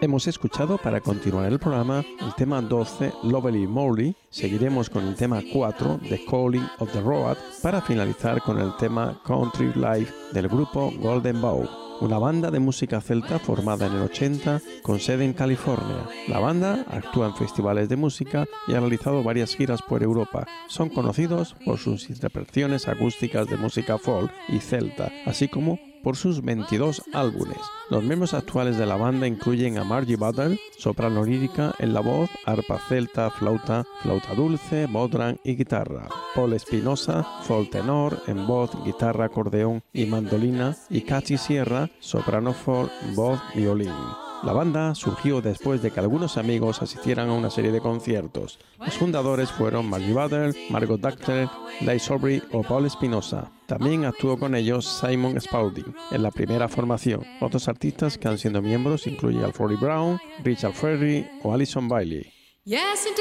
Hemos escuchado, para continuar el programa, el tema 12, Lovely Molly. Seguiremos con el tema 4, The Calling of the Road, para finalizar con el tema Country Life del grupo Golden Bow, una banda de música celta formada en el 80 con sede en California. La banda actúa en festivales de música y ha realizado varias giras por Europa. Son conocidos por sus interpretaciones acústicas de música folk y celta, así como por sus 22 álbumes. Los miembros actuales de la banda incluyen a Margie Butler, soprano lírica en la voz, arpa celta, flauta dulce, bodhrán y guitarra; Paul Espinosa, folk tenor en voz, guitarra, acordeón y mandolina; y Cachi Sierra, soprano folk, voz, violín. La banda surgió después de que algunos amigos asistieran a una serie de conciertos. Los fundadores fueron Margie Butler, Margot Dacter, Liz Aubrey o Paul Espinosa. También actuó con ellos Simon Spaulding en la primera formación. Otros artistas que han sido miembros incluyen a Florrie Brown, Richard Ferry o Alison Bailey.